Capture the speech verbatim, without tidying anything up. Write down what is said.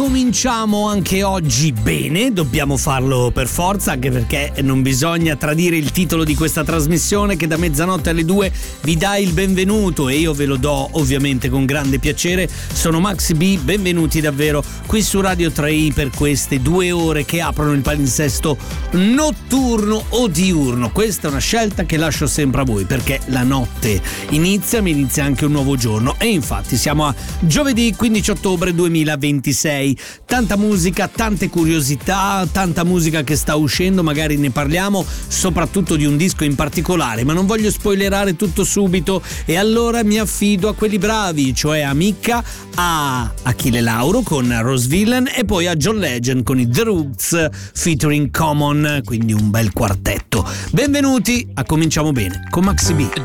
Cominciamo anche oggi bene, dobbiamo farlo per forza, anche perché non bisogna tradire il titolo di questa trasmissione che da mezzanotte alle due vi dà il benvenuto e io ve lo do ovviamente con grande piacere. Sono Max B, benvenuti davvero qui su Radio tre per queste due ore che aprono il palinsesto notturno o diurno. Questa è una scelta che lascio sempre a voi, perché la notte inizia, ma inizia anche un nuovo giorno e infatti siamo a giovedì quindici ottobre duemilaventisei. Tanta musica, tante curiosità, tanta musica che sta uscendo, magari ne parliamo, soprattutto di un disco in particolare, ma non voglio spoilerare tutto subito e allora mi affido a quelli bravi, cioè a Micca, a Achille Lauro con Rose Villain e poi a John Legend con i The Roots featuring Common, quindi un bel quartetto. Benvenuti a Cominciamo Bene con Maxi B.